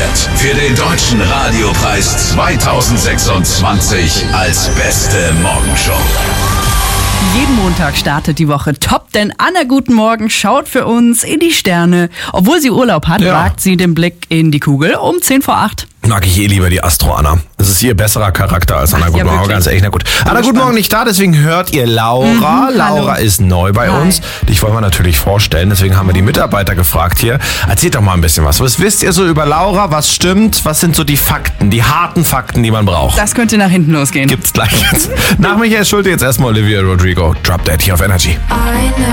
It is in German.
für den Deutschen Radiopreis 2026 als beste Morgenshow. Jeden Montag startet die Woche top, denn Anna Guten Morgen schaut für uns in die Sterne. Obwohl sie Urlaub hat, wagt sie den Blick in die Kugel um 7:50. Mag ich lieber die Astro Anna. Das ist ihr besserer Charakter als Anna Guten Morgen, ganz ehrlich. Na gut. Anna Guten Morgen nicht da, deswegen hört ihr Laura. Laura ist neu bei uns. Dich wollen wir natürlich vorstellen, deswegen haben wir die Mitarbeiter gefragt hier. Erzählt doch mal ein bisschen was. Was wisst ihr so über Laura? Was stimmt? Was sind so die Fakten, die harten Fakten, die man braucht? Das könnte nach hinten losgehen. Gibt's gleich jetzt. Nach Michael Schulte jetzt erstmal Olivia Rodrigo. Drop Dead hier auf Energy.